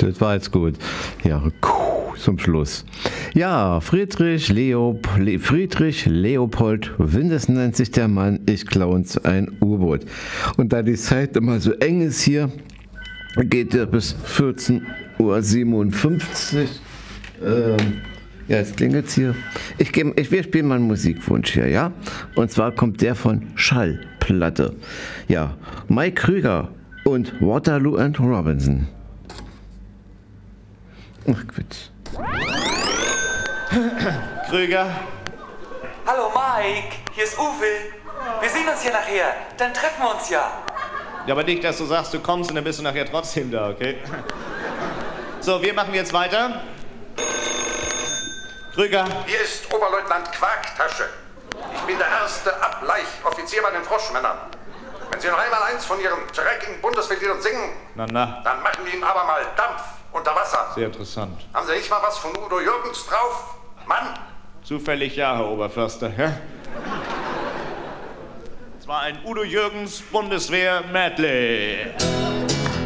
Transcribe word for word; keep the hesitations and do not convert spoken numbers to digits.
Das war jetzt gut. Ja, zum Schluss. Ja, Friedrich, Leop, Le, Friedrich Leopold Windes nennt sich der Mann. Ich klaue uns ein U-Boot. Und da die Zeit immer so eng ist hier, geht er bis vierzehn Uhr siebenundfünfzig. Ähm, ja, jetzt klingelt's hier. Ich geb, ich, wir spielen mal einen Musikwunsch hier, ja? Und zwar kommt der von Schallplatte. Ja, Mike Krüger und Waterloo and Robinson. Ach, Quatsch. Krüger. Hallo Mike, hier ist Uwe. Wir sehen uns hier nachher, dann treffen wir uns ja. Ja, aber nicht, dass du sagst, du kommst und dann bist du nachher trotzdem da, okay? So, wir machen jetzt weiter. Krüger. Hier ist Oberleutnant Quarktasche. Ich bin der erste Ableichoffizier bei den Froschmännern. Wenn Sie noch einmal eins von Ihren dreckigen Bundeswehrliedern singen, na, na. dann machen wir Ihnen aber mal Dampf unter Wasser. Sehr interessant. Haben Sie nicht mal was von Udo Jürgens drauf, Mann? Zufällig ja, Herr Oberförster. Ja? Es war ein Udo Jürgens Bundeswehr-Medley.